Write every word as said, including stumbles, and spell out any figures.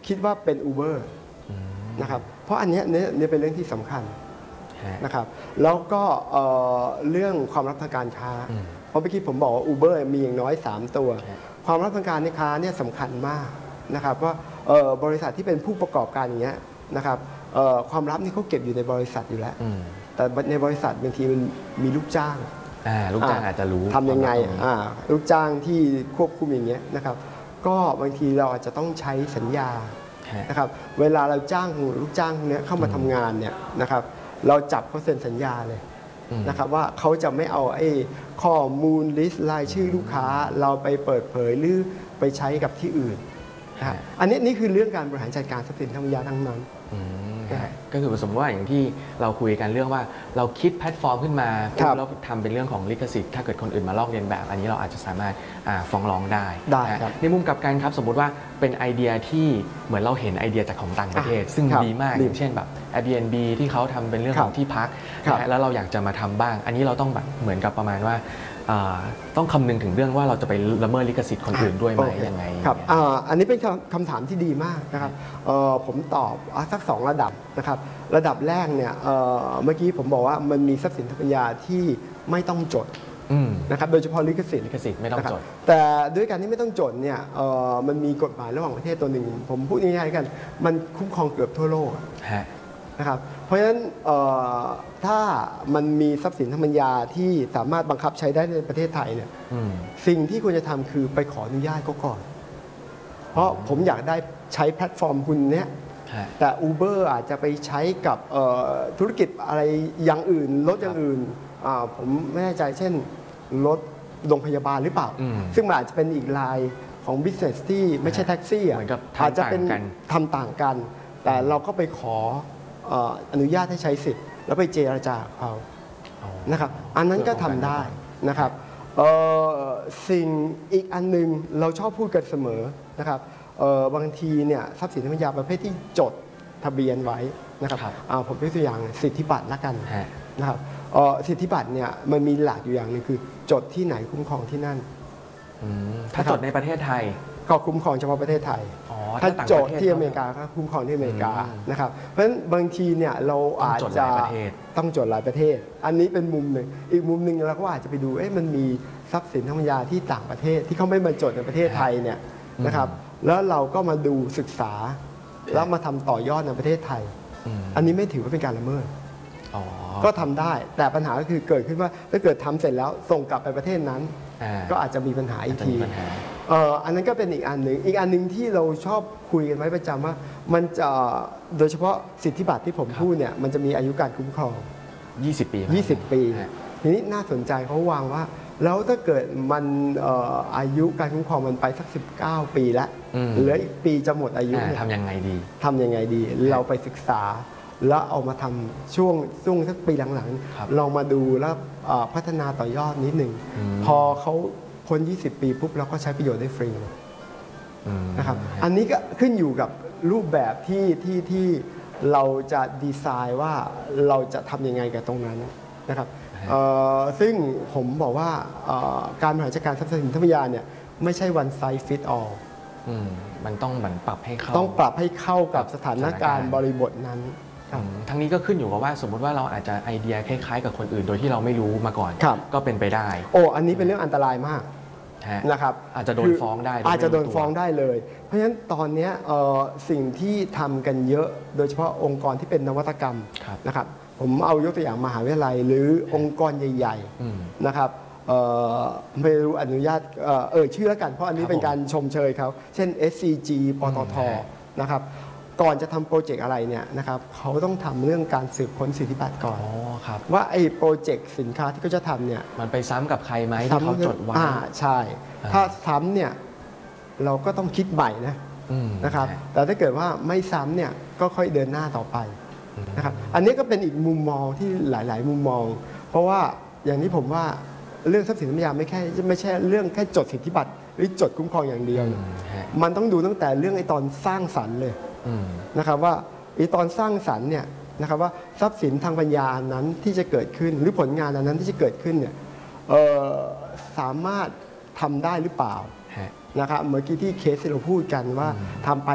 คิดว่าเป็น Uber นะครับเพราะอันนี้เนี่ยเป็นเรื่องที่สำคัญนะครับแล้วก็เรื่องความลับทางการค้าเพราะเมื่อกี้ผมบอกว่า Uber มีอย่างน้อยสามตัวความลับทางการค้าเนี่ยสำคัญมากนะครับว่าบริษัทที่เป็นผู้ประกอบการอย่างเงี้ยนะครับความลับนี่เขาเก็บอยู่ในบริษัทอยู่แล้วแต่ในบริษัทบางทีมันมีลูกจ้างลูกจ้างอาจจะรู้ทำยังไงลูกจ้างที่ควบคุมอย่างเงี้ยนะครับก็บางทีเราอาจจะต้องใช้สัญญานะครับเวลาเราจ้างลูกจ้างเนี้ยเข้ามาทำงานเนี่ยนะครับเราจับเขาเซ็นสัญญาเลยนะครับว่าเขาจะไม่เอาไอ้ข้อมูลลิสต์รายชื่อลูกค้าเราไปเปิดเผยหรือไปใช้กับที่อื่นอันนี้นี่คือเรื่องการบริหารจัดการทรัพย์สินทางปัญญาทั้งนั้นก็คือสมมติว่าอย่างที่เราคุยกันเรื่องว่าเราคิดแพลตฟอร์มขึ้นมาแล้วทำเป็นเรื่องของลิขสิทธิ์ถ้าเกิดคนอื่นมาลอกเลียนแบบอันนี้เราอาจจะสามารถฟ้องร้องได้ในมุมกลับกันครับสมมุติว่าเป็นไอเดียที่เหมือนเราเห็นไอเดียจากของต่างประเทศซึ่งดีมากอย่างเช่นแบบ Airbnb ที่เขาทำเป็นเรื่องของที่พักแล้วเราอยากจะมาทำบ้างอันนี้เราต้องแบบเหมือนกับประมาณว่าต้องคำนึงถึงเรื่องว่าเราจะไปละเมิดลิขสิทธิ์คนอื่นด้วยไหมยังไงครับอันนี้เป็นคำถามที่ดีมากนะครับผมตอบสักสองระดับนะครับระดับแรกเนี่ยเมื่อกี้ผมบอกว่ามันมีทรัพย์สินทางปัญญาที่ไม่ต้องจดนะครับโดยเฉพาะลิขสิทธิ์ลิขสิทธิ์ไม่ต้องจดแต่ด้วยการที่ไม่ต้องจดเนี่ยมันมีกฎหมายระหว่างประเทศตัวหนึ่งผมพูดง่ายๆกันมันคุ้มครองเกือบทั่วโลกนะครับเพราะฉะนั้นถ้ามันมีทรัพย์สินทางปัญญาที่สามารถบังคับใช้ได้ในประเทศไทยเนี่ยสิ่งที่ควรจะทำคือไปขออนุญาตเขาก่อนเพราะผมอยากได้ใช้แพลตฟอร์มคุณเนี้ยแต่ Uber อาจจะไปใช้กับธุรกิจอะไรอย่างอื่นรถอย่างอื่นผมไม่แน่ใจเช่นรถโรงพยาบาลหรือเปล่าซึ่งมันอาจจะเป็นอีกรายของ business ที่ไม่ใช่แท็กซี่อาจจะเป็นทำต่างกันแต่เราก็ไปขออนุญาตให้ใช้สิทธิ์แล้วไปเจรจาเขานะครับอันนั้นก็ทำได้นะครับสิ่งอีกอันนึงเราชอบพูดกันเสมอนะครับบางทีเนี่ยทรัพย์สินทางปัญญาประเภทที่จดทะเบียนไว้นะครับผมยกตัวอย่างสิทธิบัตรละกันนะครับสิทธิบัตรเนี่ยมันมีหลักอยู่อย่างนึงคือจดที่ไหนคุ้มครองที่นั่นถ้าจดในประเทศไทยก็คุ้มครองเฉพาะประเทศไทยถ้าจดที่อเมริกาก็คุ้มครองที่อเมริกานะครับเพราะฉะนั้นบางทีเนี่ยเราอาจจะต้องจดหลายประเทศอันนี้เป็นมุมหนึ่งอีกมุมหนึ่งเราก็อาจจะไปดูเอ๊ะมันมีทรัพย์สินทางปัญญาที่ต่างประเทศที่เขาไม่มาจดในประเทศไทยเนี่ยนะครับแล้วเราก็มาดูศึกษาแล้วมาทำต่อยอดในประเทศไทยอันนี้ไม่ถือว่าเป็นการละเมิดก็ทำได้แต่ปัญหาก็คือเกิดขึ้นว่าถ้าเกิดทำเสร็จแล้วส่งกลับไปประเทศนั้นก็อาจจะมีปัญหาอีกทีอันนั้นก็เป็นอีกอันหนึ่งอีกอันหนึ่งที่เราชอบคุยกันไว้ประจำว่ามันจะโดยเฉพาะสิทธิบัตรที่ผมพูดเนี่ยมันจะมีอายุการคุ้มครองยี่สิบปียี่สิบปีทีนี้น่าสนใจเขาวางว่าแล้วถ้าเกิดมันอายุการคุ้มครองมันไปสักสิบเก้าปีแล้วเหลืออีกปีจะหมดอายุทำยังไงดีทำยังไงดีเราไปศึกษาแล้วเอามาทำช่วงช่วงสักปีหลังๆเรามาดูแล้วพัฒนาต่อยอดนิดหนึ่งพอเขาพ้นยี่สิบปีปุ๊บเราก็ใช้ประโยชน์ได้ฟรีนะครับอันนี้ก็ขึ้นอยู่กับรูปแบบที่ที่ที่เราจะดีไซน์ว่าเราจะทำยังไงกับตรงนั้นนะครับซึ่งผมบอกว่าการบริหารจัดการทรัพย์สินทางปัญญาเนี่ยไม่ใช่ one size fit all มันต้องเหมือนปรับให้เข้าต้องปรับให้เข้ากับสถานการณ์บริบทนั้นทั้งนี้ก็ขึ้นอยู่กับว่าสมมติว่าเราอาจจะไอเดียคล้ายๆกับคนอื่นโดยที่เราไม่รู้มาก่อนก็เป็นไปได้โอ้อันนี้เป็นเรื่องอันตรายมากนะครับอาจจะโดนฟ้องได้อาจจะโดนฟ้องได้เลยเพราะฉะนั้นตอนนี้สิ่งที่ทำกันเยอะโดยเฉพาะองค์กรที่เป็นนวัตกรรมนะครับผมเอายกตัวอย่างมหาวิทยาลัยหรือองค์กรใหญ่ๆนะครับไม่รู้อนุญาตเอ่ยชื่อแล้วกันเพราะอันนี้เป็นการชมเชยเขาเช่น เอส ซี จี ปตท.นะครับก่อนจะทำโปรเจกต์อะไรเนี่ยนะครับเขาต้องทำเรื่องการสืบค้นสิทธิบัตรก่อนว่าไอ้โปรเจกต์สินค้าที่เขาจะทำเนี่ยมันไปซ้ำกับใครไหมที่เขาจดไว้ใช่ถ้าซ้ำเนี่ยเราก็ต้องคิดใหม่นะนะครับแต่ถ้าเกิดว่าไม่ซ้ำเนี่ยก็ค่อยเดินหน้าต่อไปนะครับอันนี้ก็เป็นอีกมุมมองที่หลายๆมุมมองเพราะว่าอย่างนี้ผมว่าเรื่องทรัพย์สินทางปัญญาไม่แค่ไม่ใช่เรื่องแค่จดสิทธิบัตรหรือจดคุ้มครองอย่างเดียวมันต้องดูตั้งแต่เรื่องไอ้ตอนสร้างสรรค์เลยนะครับว่าไอ้ตอนสร้างสรรค์เนี่ยนะครับว่าทรัพย์สินทางปัญญานั้นที่จะเกิดขึ้นหรือผลงานนั้นที่จะเกิดขึ้นเนี่ยสามารถทำได้หรือเปล่านะครับเมื่อกี้ที่เคสที่เราพูดกันว่าทำไป